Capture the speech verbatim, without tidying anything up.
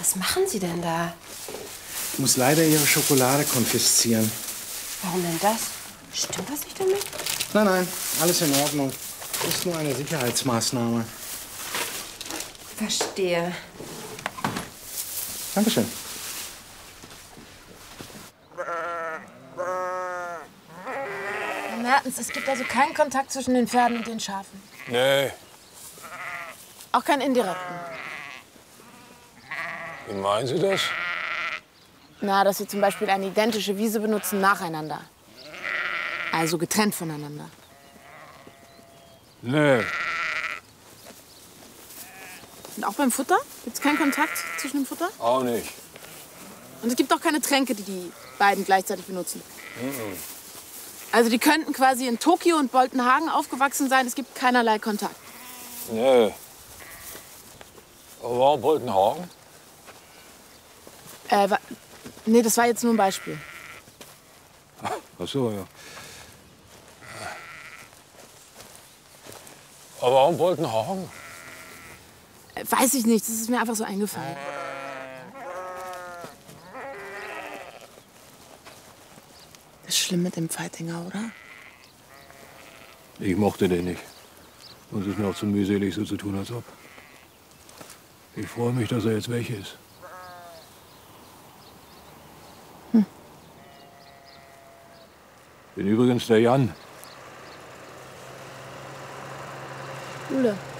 Was machen Sie denn da? Ich muss leider Ihre Schokolade konfiszieren. Warum denn das? Stimmt was nicht damit? Nein, nein, alles in Ordnung. Ist nur eine Sicherheitsmaßnahme. Verstehe. Dankeschön. Herr Mertens, es gibt also keinen Kontakt zwischen den Pferden und den Schafen? Nee. Auch keinen indirekten? Wie meinen Sie das? Na, dass sie zum Beispiel eine identische Wiese benutzen nacheinander. Also getrennt voneinander. Nee. Und auch beim Futter? Gibt es keinen Kontakt zwischen dem Futter? Auch nicht. Und es gibt auch keine Tränke, die die beiden gleichzeitig benutzen? Mhm. Also die könnten quasi in Tokio und Boltenhagen aufgewachsen sein, es gibt keinerlei Kontakt? Nee. Aber warum Boltenhagen? Äh, wa nee, das war jetzt nur ein Beispiel. Ach so, ja. Aber warum Boltenhagen? Äh, weiß ich nicht, das ist mir einfach so eingefallen. Das ist schlimm mit dem Pfeitinger, oder? Ich mochte den nicht. Und es ist mir auch zu mühselig, so zu tun, als ob. Ich freue mich, dass er jetzt weg ist. Hm. Bin übrigens der Jan. Ule.